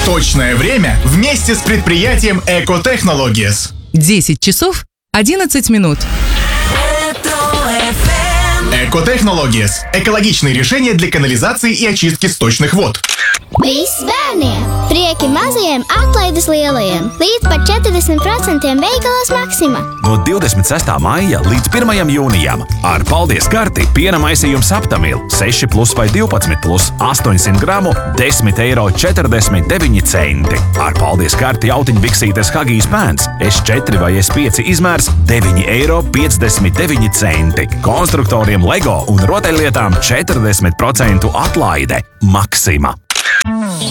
Точное время вместе с предприятием Экотехнологиес. 10 часов 11 минут. Экотехнологиес. Экологичные решения для канализации и очистки сточных вод. Viss bērniem! Prieki mazajiem, atlaides lielajiem! Līdz pat 40% veikalos Maksima! No 26. maija līdz 1. jūnijam ar paldies karti piena maisījums Aptamil 6+ vai 12+, 800 gramu, 10,49 €. Ar paldies karti autiņbiksītes Hagijs pēns S4 vai S5 izmērs 9,59 €. Konstruktoriem Lego un rotaļlietām 40% atlaide. Maksima!